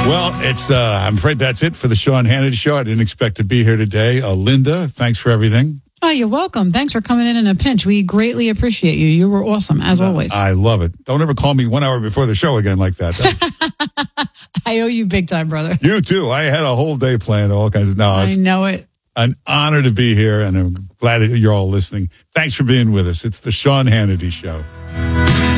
Well, I'm afraid that's it for the Sean Hannity Show. I didn't expect to be here today. Linda, thanks for everything. Oh, you're welcome. Thanks for coming in a pinch. We greatly appreciate you. You were awesome, as always. I love it. Don't ever call me 1 hour before the show again like that. I owe you big time, brother. You too. I had a whole day planned, all kinds of... No, I know it. An honor to be here, and I'm glad that you're all listening. Thanks for being with us. It's the Sean Hannity Show.